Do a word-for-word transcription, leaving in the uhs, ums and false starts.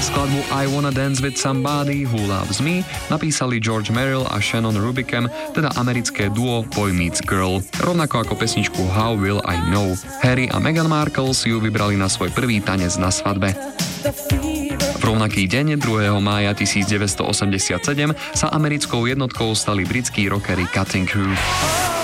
Skladbu I Wanna Dance With Somebody Who Loves Me napísali George Merrill a Shannon Rubicam, teda americké duo Boy Meets Girl, rovnako ako pesničku How Will I Know. Harry a Meghan Markle si ju vybrali na svoj prvý tanec na svadbe. V rovnaký deň, druhého mája devätnásťstoosemdesiatsedem, sa americkou jednotkou stali britskí rockery Cutting Crew.